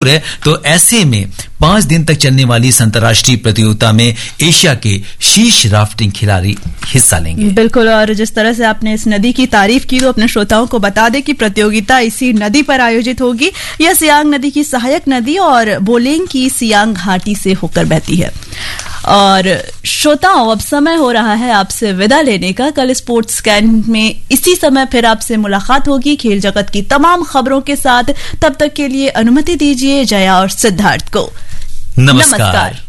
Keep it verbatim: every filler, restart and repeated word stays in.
है, तो ऐसे में पांच दिन तक चलने वाली इस अंतर्राष्ट्रीय प्रतियोगिता में एशिया के शीर्ष राफ्टिंग खिलाड़ी हिस्सा लेंगे। बिल्कुल, और जिस तरह से आपने इस नदी की तारीफ की, तो अपने श्रोताओं को बता दें कि प्रतियोगिता इसी नदी पर आयोजित होगी। यह सियांग नदी की सहायक नदी और बोलेंग की सियांग घाटी से होकर बहती है। और श्रोताओं, अब समय हो रहा है आपसे विदा लेने का। कल स्पोर्ट्स स्कैन में इसी समय फिर आपसे मुलाकात होगी खेल जगत की तमाम खबरों के साथ। तब तक के लिए अनुमति दीजिए जया और सिद्धार्थ को। नमस्कार, नमस्कार।